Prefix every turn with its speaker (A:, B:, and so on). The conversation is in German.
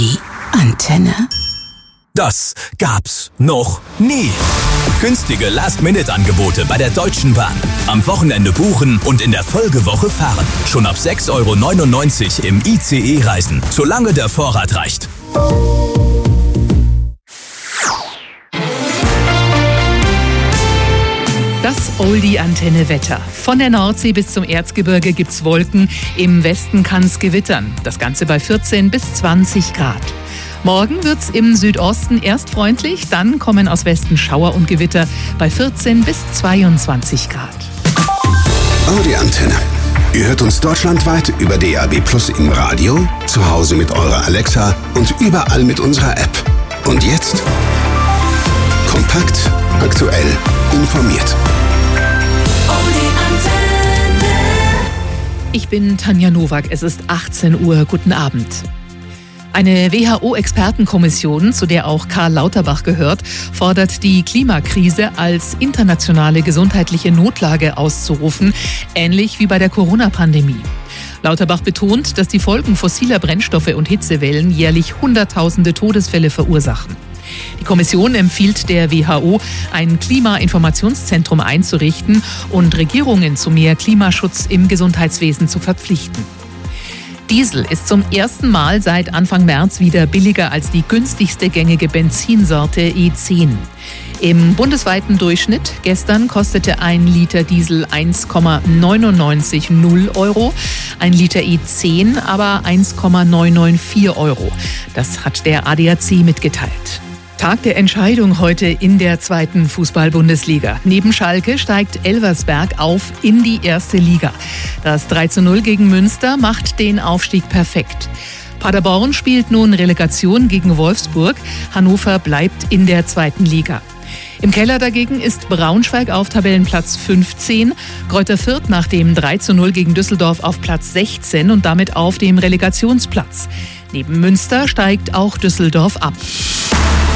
A: Die Antenne.
B: Das gab's noch nie. Günstige Last-Minute-Angebote bei der Deutschen Bahn. Am Wochenende buchen und in der Folgewoche fahren. Schon ab 6,99 € im ICE reisen, solange der Vorrat reicht.
C: Das Oldie-Antenne-Wetter. Von der Nordsee bis zum Erzgebirge gibt's Wolken. Im Westen kann's gewittern. Das Ganze bei 14 bis 20 Grad. Morgen wird's im Südosten erst freundlich, dann kommen aus Westen Schauer und Gewitter bei 14 bis 22 Grad.
D: Oldie-Antenne. Ihr hört uns deutschlandweit über DAB+ im Radio, zu Hause mit eurer Alexa und überall mit unserer App. Und jetzt kompakt, aktuell, informiert.
C: Ich bin Tanja Nowak, es ist 18 Uhr, guten Abend. Eine WHO-Expertenkommission, zu der auch Karl Lauterbach gehört, fordert die Klimakrise als internationale gesundheitliche Notlage auszurufen, ähnlich wie bei der Corona-Pandemie. Lauterbach betont, dass die Folgen fossiler Brennstoffe und Hitzewellen jährlich Hunderttausende Todesfälle verursachen. Die Kommission empfiehlt der WHO, ein Klimainformationszentrum einzurichten und Regierungen zu mehr Klimaschutz im Gesundheitswesen zu verpflichten. Diesel ist zum ersten Mal seit Anfang März wieder billiger als die günstigste gängige Benzinsorte E10. Im bundesweiten Durchschnitt gestern kostete ein Liter Diesel 1,990 €, ein Liter E10 aber 1,994 €. Das hat der ADAC mitgeteilt. Tag der Entscheidung heute in der 2. Fußball-Bundesliga. Neben Schalke steigt Elversberg auf in die 1. Liga. Das 3:0 gegen Münster macht den Aufstieg perfekt. Paderborn spielt nun Relegation gegen Wolfsburg. Hannover bleibt in der 2. Liga. Im Keller dagegen ist Braunschweig auf Tabellenplatz 15, Greuther Fürth nach dem 3:0 gegen Düsseldorf auf Platz 16 und damit auf dem Relegationsplatz. Neben Münster steigt auch Düsseldorf ab.